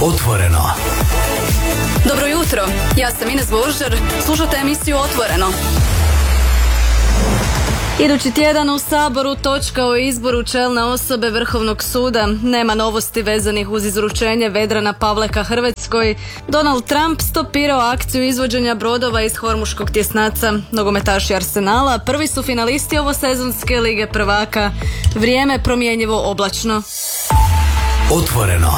Otvoreno. Dobro jutro, ja sam Ines Božar, slušate emisiju Otvoreno. Idući tjedan u Saboru točka o izboru čelne osobe Vrhovnog suda. Nema novosti vezanih uz izručenje Vedrana Pavleka Hrvatskoj. Donald Trump stopirao akciju izvođenja brodova iz Hormuškog tjesnaca. Nogometaši Arsenala prvi su finalisti ovosezonske Lige prvaka. Vrijeme promjenjivo oblačno. Otvoreno.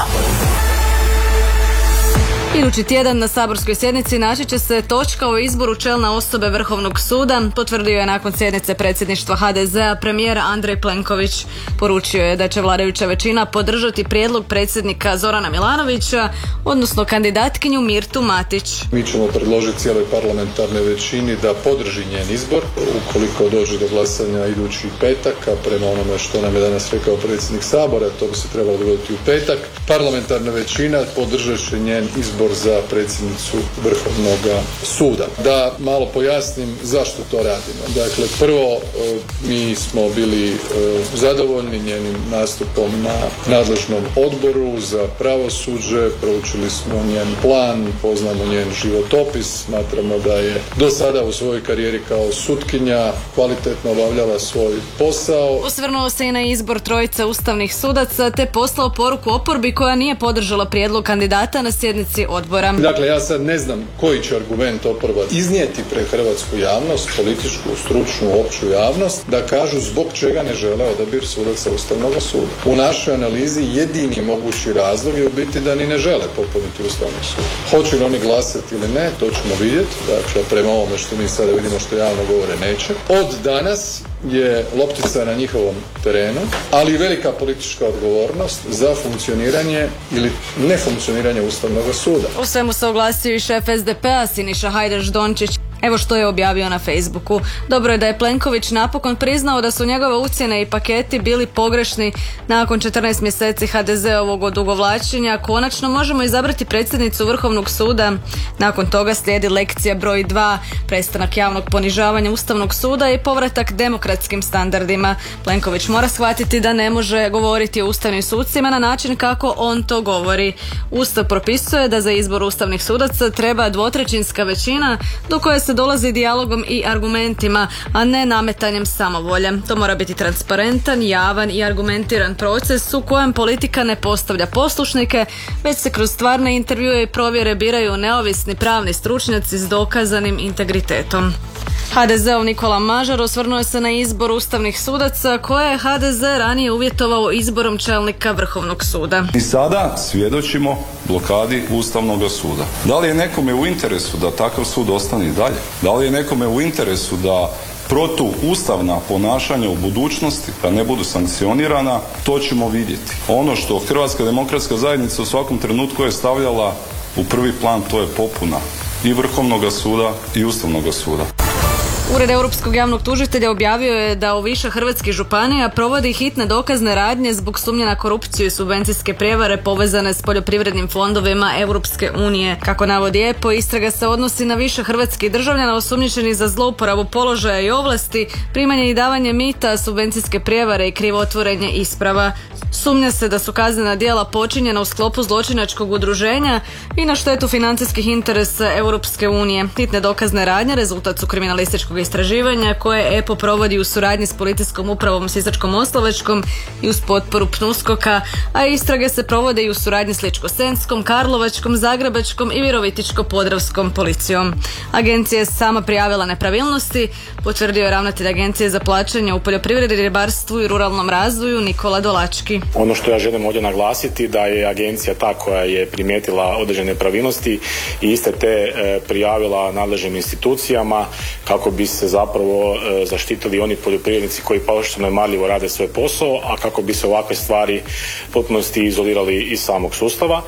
Idući tjedan na saborskoj sjednici naći će se točka o izboru čelne osobe Vrhovnog suda, potvrdio je nakon sjednice predsjedništva HDZ-a premijer Andrej Plenković. Poručio je da će vladajuća većina podržati prijedlog predsjednika Zorana Milanovića, odnosno kandidatkinju Mirtu Matić. Mi ćemo predložiti cijeloj parlamentarnoj većini da podrži njen izbor ukoliko dođe do glasanja idući petak, a prema onome što nam je danas rekao predsjednik Sabora, to bi se trebalo dogoditi u petak. Parlamentarna većina podržat će njen izbor za predsjednicu Vrhovnog suda. Da malo pojasnim zašto to radimo. Dakle, prvo, mi smo bili zadovoljni njenim nastupom na nadležnom odboru za pravosuđe, proučili smo njen plan, poznamo njen životopis, smatramo da je do sada u svojoj karijeri kao sutkinja kvalitetno obavljala svoj posao. Osvrnuo se i na izbor trojice ustavnih sudaca te poslao poruku oporbi koja nije podržala prijedlog kandidata na sjednici odbora. Dakle, ja sad ne znam koji će argument oporba iznijeti pred hrvatsku javnost, političku, stručnu, opću javnost, da kažu zbog čega ne žele odabir sudaca Ustavnog suda. U našoj analizi jedini mogući razlog je u biti da ni ne žele popuniti Ustavni sud. Hoće li oni glasati ili ne, to ćemo vidjeti. Dakle, prema ovome što mi sada vidimo što javno govore, neće. Od danas je loptica na njihovom terenu, ali i velika politička odgovornost za funkcioniranje ili nefunkcioniranje Ustavnog suda. U svemu se oglasio i šef SDP-a Siniša Hajdaš Dončić. Evo što je objavio na Facebooku. Dobro je da je Plenković napokon priznao da su njegove ucjene i paketi bili pogrešni. Nakon 14 mjeseci HDZ-ovog odugovlačenja konačno možemo izabrati predsjednicu Vrhovnog suda. Nakon toga slijedi lekcija broj 2, prestanak javnog ponižavanja Ustavnog suda i povratak demokratskim standardima. Plenković mora shvatiti da ne može govoriti o ustavnim sucima na način kako on to govori. Ustav propisuje da za izbor ustavnih sudaca treba dvotrećinska većina do koje se dolazi dijalogom i argumentima, a ne nametanjem samovolje. To mora biti transparentan, javan i argumentiran proces u kojem politika ne postavlja poslušnike, već se kroz stvarne intervjue i provjere biraju neovisni pravni stručnjaci s dokazanim integritetom. HDZ-ov Nikola Mažar osvrnuo se na izbor ustavnih sudaca koje je HDZ ranije uvjetovao izborom čelnika Vrhovnog suda. I sada svjedočimo blokadi Ustavnog suda. Da li je nekome u interesu da takav sud ostane i dalje? Da li je nekome u interesu da protuustavna ponašanja u budućnosti, kad ne budu sankcionirana, to ćemo vidjeti. Ono što Hrvatska demokratska zajednica u svakom trenutku je stavljala u prvi plan, to je popuna i Vrhovnog suda i Ustavnog suda. Ured Europskog javnog tužitelja objavio je da u više hrvatskih županija provodi hitne dokazne radnje zbog sumnje na korupciju i subvencijske prijevare povezane s poljoprivrednim fondovima Europske unije. Kako navodi EPO, istraga se odnosi na više hrvatskih državljana osumnjičenih za zlouporabu položaja i ovlasti, primanje i davanje mita, subvencijske prijevare i krivotvorenje isprava. Sumnja se da su kaznena djela počinjena u sklopu zločinačkog udruženja i na štetu financijskih interesa Europske unije. Hitne dokazne radnje rezultat su kriminalističkog istraživanja koje EPO provodi u suradnji s policijskom upravom Sisačko-moslavačkom i uz potporu PNUSKOK-a, a istrage se provode i u suradnji s Ličko-senjskom, Karlovačkom, Zagrebačkom i Virovitičko-podravskom policijom. Agencija je sama prijavila nepravilnosti, potvrdio je ravnatelj Agencije za plaćanje u poljoprivredi, ribarstvu i ruralnom razvoju Nikola Dolački. Ono što ja želim ovdje naglasiti da je agencija ta koja je primijetila određene nepravilnosti i iste te prijavila nadležnim institucijama kako bi se zapravo zaštitili oni poljoprivrednici koji paušalno i marljivo rade svoj posao, a kako bi se ovakve stvari u potpunosti izolirali iz samog sustava.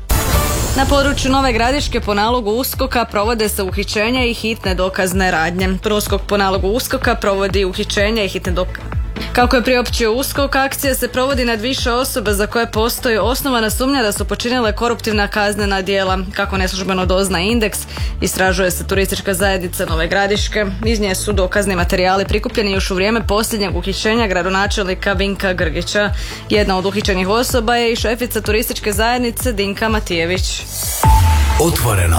Na području Nove Gradiške po nalogu USKOK-a provode se uhićenja i hitne dokazne radnje. PNUSKOK po nalogu USKOK-a provodi uhićenja i hitne Kako je priopćio USKOK, akcija se provodi nad više osoba za koje postoji osnovana sumnja da su počinile koruptivna kaznena djela. Kako neslužbeno dozna Indeks, istražuje se turistička zajednica Nove Gradiške. Iz nje su dokazni materijali prikupljeni još u vrijeme posljednjeg uhićenja gradonačelnika Vinka Grgića. Jedna od uhićenih osoba je i šefica turističke zajednice Dinka Matijević. Otvoreno.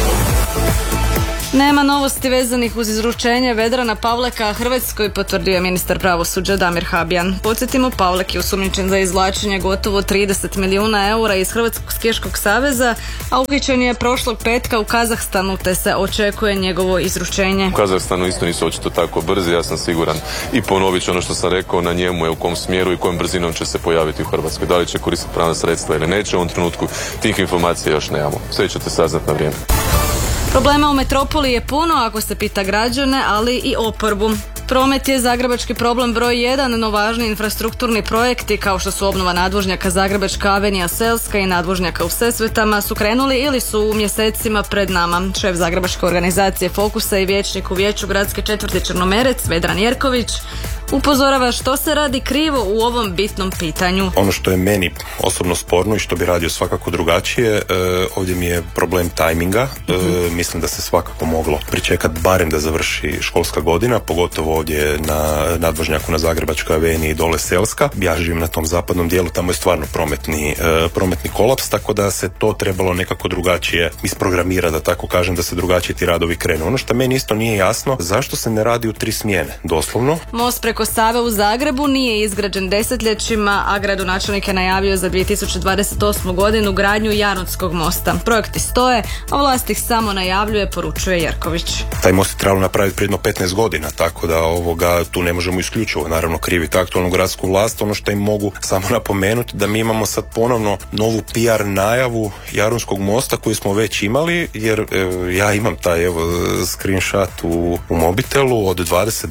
Nema novosti vezanih uz izručenje Vedrana Pavleka Hrvatskoj, potvrdio je ministar pravosuđa Damir Habijan. Podsjetimo, Pavlek je osumnjičen za izvlačenje gotovo 30 milijuna eura iz Hrvatskog skijaškog saveza, a uhićen je prošlog petka u Kazahstanu, te se očekuje njegovo izručenje. U Kazahstanu isto nisu očito tako brzi, ja sam siguran i ponovit ću ono što sam rekao, na njemu je u kom smjeru i kojom brzinom će se pojaviti u Hrvatskoj. Da li će koristiti pravna sredstva ili neće, u ovom trenutku tih informacija još nemamo. Sve ćete saznati na vrijeme. Problema u metropoli je puno ako se pita građane, ali i oporbu. Promet je zagrebački problem broj 1, no važni infrastrukturni projekti kao što su obnova nadvožnjaka Zagrebačka avenija Selska i nadvožnjaka u Sesvetama su krenuli ili su u mjesecima pred nama. Šef zagrebačke organizacije Fokusa i vijećnik u vijeću gradske četvrti Črnomerec Vedran Jerković upozorava što se radi krivo u ovom bitnom pitanju. Ono što je meni osobno sporno i što bi radio svakako drugačije, ovdje mi je problem tajminga. Mislim da se svakako moglo pričekati barem da završi školska godina, pogotovo ovdje na nadvožnjaku na Zagrebačkoj aveniji dole Selska. Ja živim na tom zapadnom dijelu, tamo je stvarno prometni kolaps, tako da se to trebalo nekako drugačije isprogramirati, da tako kažem, da se drugačije ti radovi krenu. Ono što meni isto nije jasno, zašto se ne radi u 3 smjene, doslovno. Most preko Save u Zagrebu nije izgrađen desetljećima, a gradonačelnik je najavio za 2028. godinu gradnju Jaronskog mosta. Projekti stoje, a vlast ih samo najavljuje, poručuje Jerković. Taj most je trebalo napraviti prije 15 godina, tako da tu ne možemo isključivo naravno kriviti aktualnu gradsku vlast. Ono što im mogu samo napomenuti da mi imamo sad ponovno novu PR najavu Jaronskog mosta koju smo već imali, jer ja imam taj screenshot u mobitelu od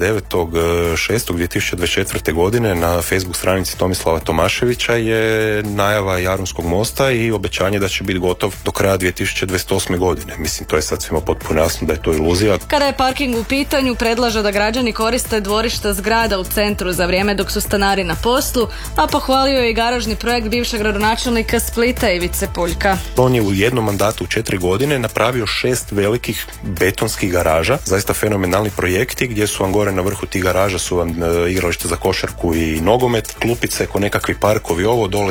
29.6.2024. godine na Facebook stranici Tomislava Tomaševića je najava Jaronskog mosta i obećanje da će biti gotov do kraja 2028. godine. Mislim, to je sad svima potpuno jasno da je to iluzija. Kada je parking u pitanju, predlaže da građani koriste dvorišta zgrada u centru za vrijeme dok su stanari na poslu, a pohvalio je i garažni projekt bivšeg gradonačelnika Splita Ivice Puljka. On je u jednom mandatu u 4 godine napravio 6 velikih betonskih garaža, zaista fenomenalni projekti gdje su vam gore na vrhu tih garaža su vam igralište za košarku i nogomet, klupice, ko nekakvi parkovi, dole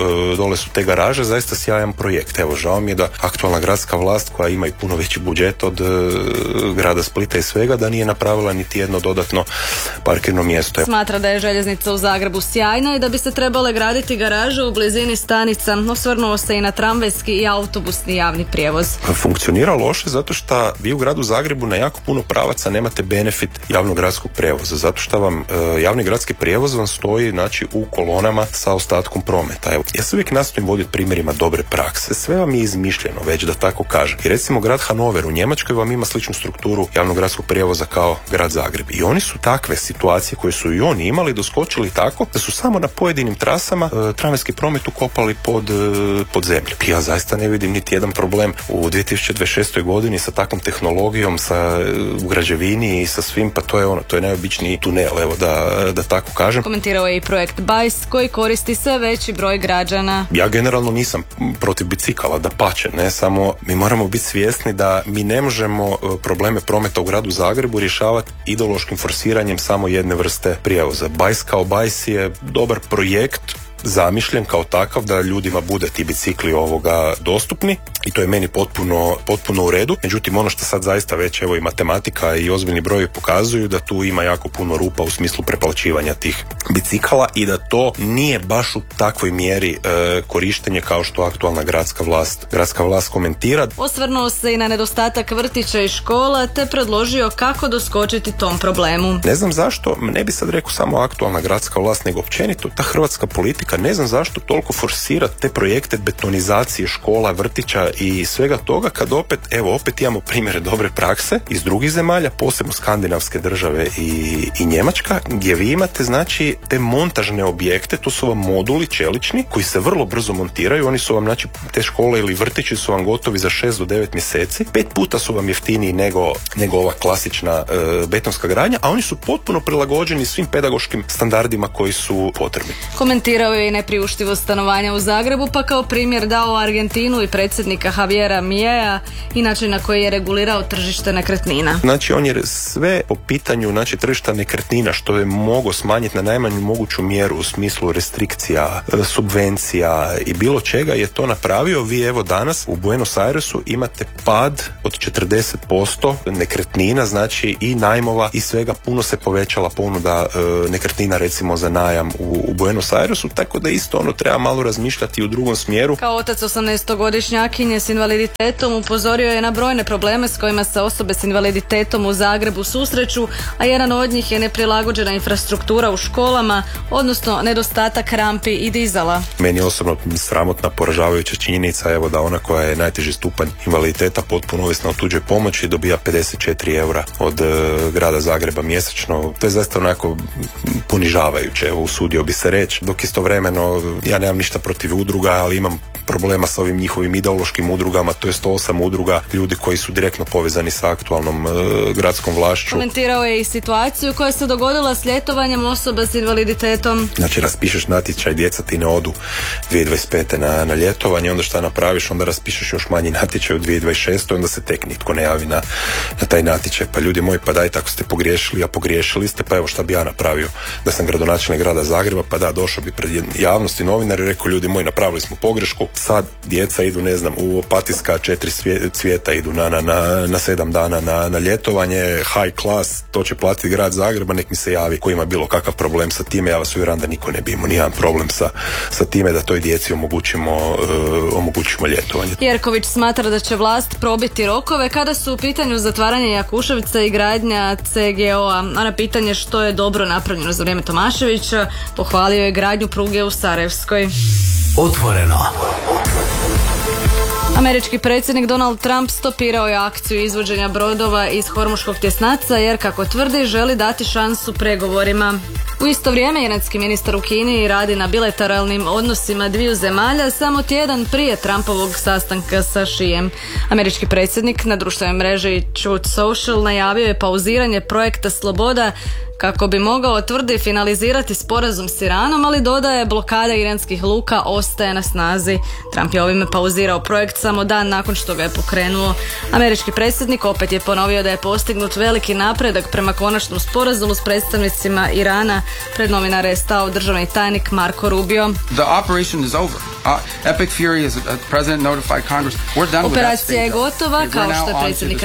su te garaže, zaista sjajan projekt. Evo, žao mi je da aktualna gradska vlast koja ima i puno veći budžet od grada Splita i svega, da nije napravila niti jedno dodatno parkirno mjesto. Smatra da je željeznica u Zagrebu sjajna i da bi se trebale graditi garaže u blizini stanica. Osvrnuo se i na tramvajski i autobusni javni prijevoz. Funkcionira loše zato što vi u gradu Zagrebu na jako puno pravaca nemate benefit javnog gradskog prijevoza, zato što vam javni gradski prijevoz vam stoji u kolonama sa ostatkom prometa. Evo, ja se uvijek nastojim voditi primjerima dobre prakse. Sve vam je izmišljeno već, da tako kažem. I recimo grad Hanover u Njemačkoj vam ima sličnu strukturu javnog gradskog prijevoza kao grad Zagreb. I oni su takve situacije koje su i oni imali doskočili tako da su samo na pojedinim trasama tramvajski promet ukopali pod zemlju. Ja zaista ne vidim niti jedan problem u 2026. godini sa takvom tehnologijom, u građevini i sa svim, pa to je najobičniji tunel, evo da tako kažem. Komentirao je i projekt Bajs koji koristi sve veći broj građana. Ja generalno nisam protiv bicikala, dapače, ne, samo mi moramo biti svjesni da mi ne možemo probleme prometa u gradu Zagrebu rješavati ideološkim forsiranjem samo jedne vrste prijevoza. Bajs kao Bajs je dobar projekt, zamišljen kao takav da ljudima bude ti bicikli dostupni i to je meni potpuno u redu. Međutim, ono što sad zaista već i matematika i ozbiljni brojevi pokazuju da tu ima jako puno rupa u smislu preplaćivanja tih bicikala i da to nije baš u takvoj mjeri korištenje kao što aktualna gradska vlast komentira. Osvrnuo se i na nedostatak vrtića i škola te predložio kako doskočiti tom problemu. Ne znam zašto, ne bi sad rekao samo aktualna gradska vlast, nego općenito ta hrvatska politika predsjednika, ne znam zašto toliko forsira te projekte betonizacije škola, vrtića i svega toga, kad opet imamo primjere dobre prakse iz drugih zemalja, posebno skandinavske države i Njemačka, gdje vi imate znači te montažne objekte, to su vam moduli čelični koji se vrlo brzo montiraju, oni su vam znači te škole ili vrtići su vam gotovi za 6 do 9 mjeseci, 5 puta su vam jeftiniji nego ova klasična betonska gradnja, a oni su potpuno prilagođeni svim pedagoškim standardima koji su potrebni. Komentirao je i nepriuštivost stanovanja u Zagrebu, pa kao primjer dao Argentinu i predsjednika Javiera Milea i način na koji je regulirao tržište nekretnina. Znači on je sve po pitanju znači tržišta nekretnina što je mogao smanjiti na najmanju moguću mjeru u smislu restrikcija, subvencija i bilo čega je to napravio. Vi evo danas u Buenos Airesu imate pad od 40% nekretnina, znači i najmova i svega, puno se povećala ponuda nekretnina recimo za najam u Buenos Airesu, tako da isto treba malo razmišljati u drugom smjeru. Kao otac 18-godišnjakinje s invaliditetom upozorio je na brojne probleme s kojima se osobe s invaliditetom u Zagrebu susreću, a jedan od njih je neprilagođena infrastruktura u školama, odnosno nedostatak rampi i dizala. Meni je osobno sramotna, poražavajuća činjenica evo da ona koja je najteži stupanj invaliditeta potpuno ovisna o tuđoj pomoći dobija 54 eura od grada Zagreba mjesečno. To je zaista onako ponižavajuće, evo usudio bi se reći, dok istovremeno ja nemam ništa protiv udruga, ali imam problema sa ovim njihovim ideološkim udrugama, to je 108 udruga, ljudi koji su direktno povezani sa aktualnom gradskom vlašću. Komentirao je i situaciju koja se dogodila s ljetovanjem osoba s invaliditetom. Znači raspišeš natječaj, djeca ti ne odu 2025. na ljetovanje, onda šta napraviš, onda raspišeš još manji natječaj u 2026. onda se tek nitko ne javi na taj natječaj. Pa ljudi moji, pa dajte, ako ste pogriješili, a pogriješili ste, pa evo šta bi ja napravio da sam gradonačelnik grada Zagreba, pa da, došao bi pred javnost i novinari i rekao, ljudi moji, napravili smo pogrešku, sad djeca idu, ne znam, u Opatijska 4 cvijeta idu na 7 dana na ljetovanje, high class, to će platiti grad Zagreba, nek mi se javi ko ima bilo kakav problem sa time, ja vas uvjeram da niko ne bi imao nijedan problem sa time da toj djeci omogućimo ljetovanje. Jerković smatra da će vlast probiti rokove kada su u pitanju zatvaranje Jakuševica i gradnja CGO-a, a na pitanje što je dobro napravljeno za vrijeme Tomaševića pohvalio je gradnju pruge u Sarajevskoj. Otvoreno. Američki predsjednik Donald Trump stopirao je akciju izvođenja brodova iz Hormuškog tjesnaca jer, kako tvrdi, želi dati šansu pregovorima. U isto vrijeme iranski ministar u Kini radi na bilateralnim odnosima dviju zemalja samo tjedan prije Trumpovog sastanka sa Šijem. Američki predsjednik na društvenoj mreži Truth Social najavio je pauziranje projekta Sloboda kako bi mogao, tvrdi, finalizirati sporazum s Iranom, ali dodaje blokada iranskih luka ostaje na snazi. Trump je ovime pauzirao projekt samo dan nakon što ga je pokrenuo. Američki predsjednik opet je ponovio da je postignut veliki napredak prema konačnom sporazumu s predstavnicima Irana. Pred novinare je stao državni tajnik Marco Rubio. The operation is over. Epic Fury is president notified Congress. We're done with that. Operacija je gotova, kao što je predsjednik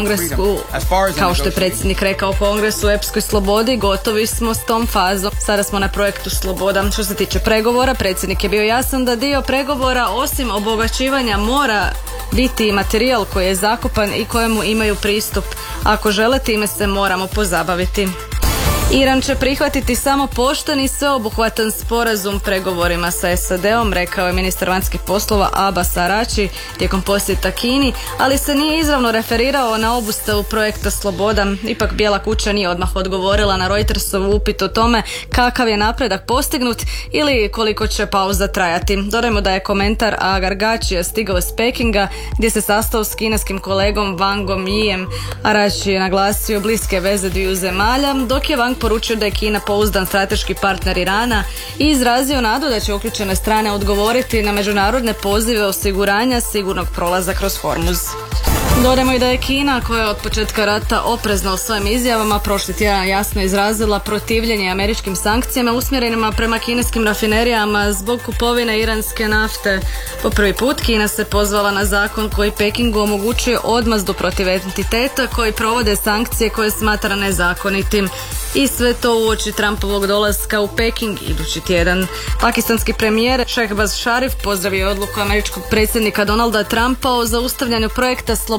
rekao Kongresu u Epskoj slobodi, gotovi smo s tom fazom. Sada smo na projektu Sloboda. Što se tiče pregovora, predsjednik je bio jasan da dio pregovora osim obogaćivanja mora biti materijal koji je zakopan i kojemu imaju pristup. Ako žele, time se moramo pozabaviti. Iran će prihvatiti samo pošten i sveobuhvatan sporazum pregovorima sa SAD-om, rekao je ministar vanjskih poslova Abbas Araghchi tijekom posjeta Kini, ali se nije izravno referirao na obustavu projekta Sloboda. Ipak Bijela kuća nije odmah odgovorila na Reutersovu upit o tome kakav je napredak postignut ili koliko će pauza trajati. Dodajmo da je komentar Araghchija stigao iz Pekinga, gdje se sastao s kineskim kolegom Wangom Yijem. Araghchi je naglasio bliske veze dviju zemalja, dok je Wang poručio da je Kina pouzdan strateški partner Irana i izrazio nadu da će uključene strane odgovoriti na međunarodne pozive osiguranja sigurnog prolaza kroz Hormuz. Dodajmo i da je Kina, koja je od početka rata oprezna u svojim izjavama, prošli tjedan jasno izrazila protivljenje američkim sankcijama usmjerenima prema kineskim rafinerijama zbog kupovine iranske nafte. Po prvi put Kina se pozvala na zakon koji Pekingu omogućuje odmazdu protiv entiteta koji provode sankcije koje smatra nezakonitim. I sve to uoči Trumpovog dolaska u Peking idući tjedan. Pakistanski premijer Shehbaz Sharif pozdravio odluku američkog predsjednika Donalda Trumpa o zaustavljanju projekta Sloboda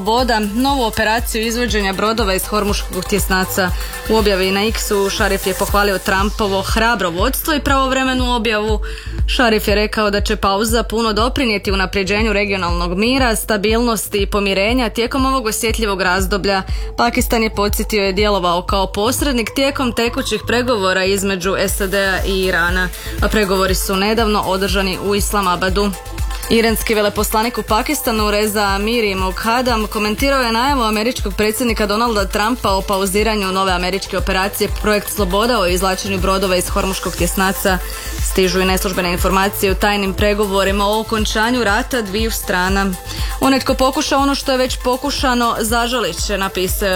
sloboda novu operaciju izvođenja brodova iz Hormuškog tjesnaca. U objavi na X-u Šarif je pohvalio Trumpovo hrabro vodstvo i pravovremenu objavu. Šarif je rekao da će pauza puno doprinijeti unapređenju regionalnog mira, stabilnosti i pomirenja tijekom ovog osjetljivog razdoblja. Pakistan je podsjetio je djelovao kao posrednik tijekom tekućih pregovora između SAD-a i Irana, a pregovori su nedavno održani u Islamabadu. Iranski veleposlanik u Pakistanu Reza Amiri Moghadam komentirao je najavu američkog predsjednika Donalda Trumpa o pauziranju nove američke operacije Projekt Sloboda o izvlačenju brodova iz Hormuškog tjesnaca. Stižu i neslužbene informacije o tajnim pregovorima o okončanju rata dviju strana. Onaj tko pokuša ono što je već pokušano, zažalit će, napisao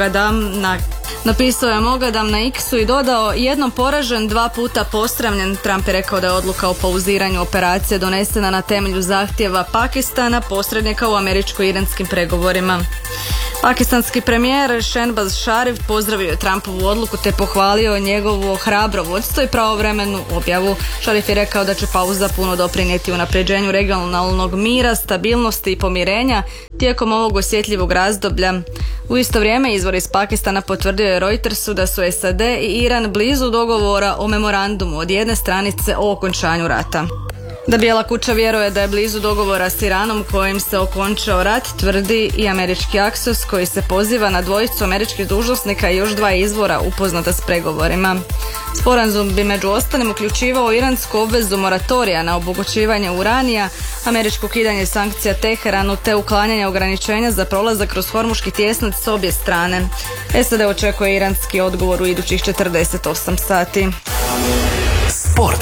je Moghadam na X-u i dodao: jednom poražen, dva puta postramljen. Trump je rekao da je odluka o pauziranju operacije donesena na temelju zahtjeva Pakistana, posrednika u američko-iranskim pregovorima. Pakistanski premijer Shehbaz Sharif pozdravio je Trumpovu odluku te pohvalio njegovo hrabro vodstvo i pravovremenu objavu. Sharif je rekao da će pauza puno doprinijeti unapređenju regionalnog mira, stabilnosti i pomirenja tijekom ovog osjetljivog razdoblja. U isto vrijeme izvor iz Pakistana potvrdio je Reutersu da su SAD i Iran blizu dogovora o memorandumu od jedne stranice o okončanju rata. Da Bijela kuća vjeruje da je blizu dogovora s Iranom kojim se okončao rat, tvrdi i američki Axios koji se poziva na dvojicu američkih dužnosnika i još dva izvora upoznata s pregovorima. Sporazum bi među ostalim uključivao iransku obvezu moratorija na obogaćivanje uranija, američko ukidanje sankcija Teheranu te uklanjanje ograničenja za prolazak kroz Hormuški tjesnac s obje strane. SAD očekuje iranski odgovor u idućih 48 sati. Sport.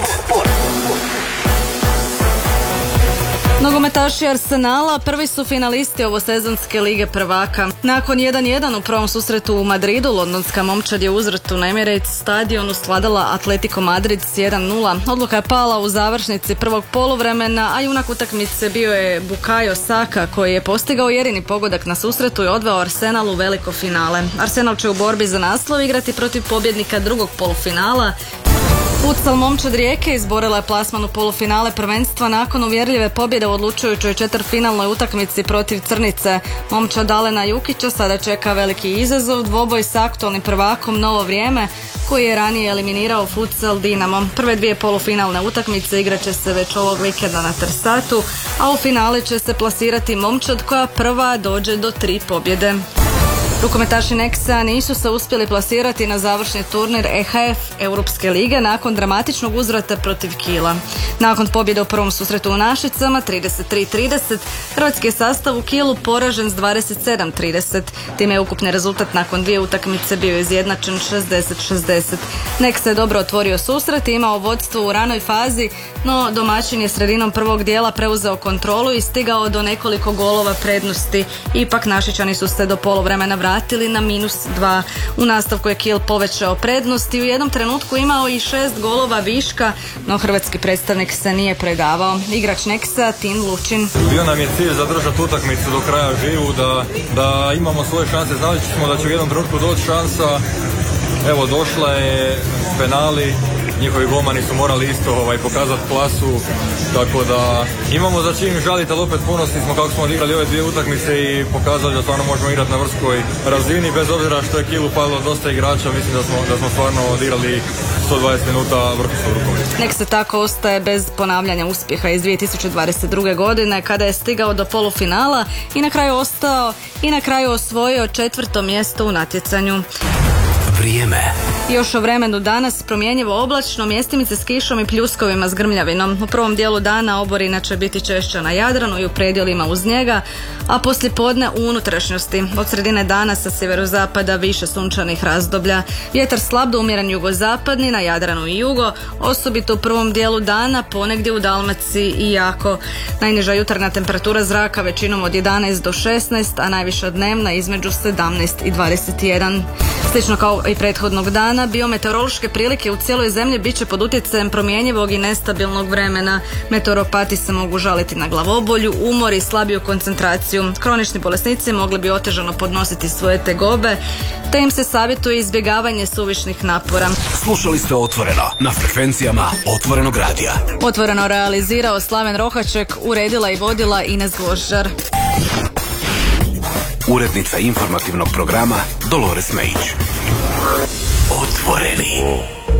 Nogometaši Arsenala prvi su finalisti ovosezonske lige prvaka. Nakon 1-1 u prvom susretu u Madridu, londonska momčad je uzvratu na Emirates stadionu svladala Atletico Madrid s 1-0. Odluka je pala u završnici prvog poluvremena, a junak utakmice bio je Bukayo Saka koji je postigao jedini pogodak na susretu i odveo Arsenal u veliko finale. Arsenal će u borbi za naslov igrati protiv pobjednika drugog polufinala. Futsal momčad Rijeke izborila je plasman u polufinale prvenstva nakon uvjerljive pobjede u odlučujućoj četvrtfinalnoj utakmici protiv Crnice. Momčad Alena Jukića sada čeka veliki izazov, dvoboj s aktualnim prvakom Novo vrijeme koji je ranije eliminirao Futsal Dinamo. Prve dvije polufinalne utakmice igrat će se već ovog vikenda na Trsatu, a u finale će se plasirati momčad koja prva dođe do 3 pobjede. Rukometaši Nexa nisu se uspjeli plasirati na završni turnir EHF Europske lige nakon dramatičnog uzvrata protiv Kiela. Nakon pobjede u prvom susretu u Našicama 33-30, hrvatski je sastav u Kielu poražen s 27-30. Time je ukupni rezultat nakon dvije utakmice bio izjednačen 60-60. Nexa je dobro otvorio susret i imao vodstvo u ranoj fazi, no domaćin je sredinom prvog dijela preuzeo kontrolu i stigao do nekoliko golova prednosti. Ipak Našičani su se do poluvremena vratili na -2. U nastavku je Kiel povećao prednost i u jednom trenutku imao i 6 golova viška, no hrvatski predstavnik se nije predavao. Igrač Nexa, Tin Lučin. Bio nam je cilj zadržati utakmicu do kraja živu, da imamo svoje šanse. Znali smo da će u jednom trenutku doći šansa. Evo, došla je penali, njihovi golmani su morali isto pokazati klasu, tako da imamo za čim žaliti, ali opet ponosni smo kako smo odigrali ove dvije utakmice i pokazali da stvarno možemo igrati na vrhunskoj razini, bez obzira što je Kielu palo dosta igrača. Mislim da smo stvarno odigrali 120 minuta vrhunskog rukometnog. Nek se tako ostaje bez ponavljanja uspjeha iz 2022. godine kada je stigao do polufinala i na kraju ostao i na kraju osvojio 4. mjesto u natjecanju. Vrijeme. Još o vremenu danas promjenjivo oblačno, mjestimice s kišom i pljuskovima s grmljavinom. U prvom dijelu dana oborina će biti češća na Jadranu i u predjelima uz njega, a poslijepodne u unutrašnjosti. Od sredine dana sa sjeverozapada više sunčanih razdoblja. Vjetar slab do umjeren jugozapadni na Jadranu i jugo, osobito u prvom dijelu dana, ponegdje u Dalmaciji i jako. Najniža jutarnja temperatura zraka većinom od 11 do 16, a najviša dnevna između 17 i 21. Slično kao i prethodnog dana, biometeorološke prilike u cijeloj zemlji bit će pod utjecajem promjenjivog i nestabilnog vremena. Meteoropati se mogu žaliti na glavobolju, umor i slabiju koncentraciju. Kronični bolesnici mogli bi otežano podnositi svoje tegobe, te im se savjetuje izbjegavanje suvišnih napora. Slušali ste Otvoreno na frekvencijama Otvorenog radija. Otvoreno realizirao Slaven Rohaček, uredila i vodila Ines Gvožđar. urednica informativnog programa Dolores Mejić. Otvoreni.